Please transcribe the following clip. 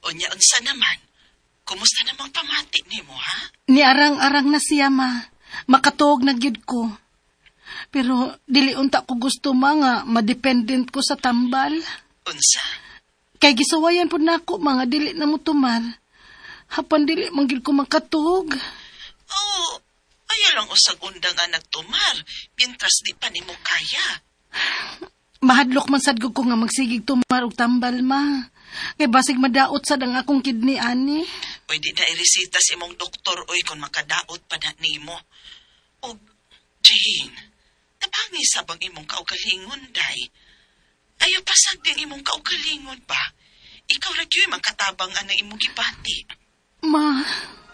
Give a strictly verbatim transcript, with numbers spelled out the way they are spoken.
Unya, unsa naman? Kumusta namang pamati nimo, ha? Ni arang-arang na siya, ma. Makatuog na gyud ko. Pero dili unta ko gusto ma nga madependent ko sa tambal. Unsa? Kay gisawayan pud nako mga dili na mo tumal. Hapan dili man gyud ko makatuog. Oh, ayaw lang usag undang anak tumar. Pintras di pa nimo kaya. Mahadlok man sad ko nga magsigig tumar og tambal, ma. Kay basig madaot sad ang akong kidney ani. Oy, di na iresita si imong doktor, oy, kung makadaot pa na nimo. O, Jane, nabangi sa bang imong kaugalingon, day? Ayaw pasag din imong kaugalingon ba? Ikaw nagyo'y mangkatabang ang imong gipati. Ma,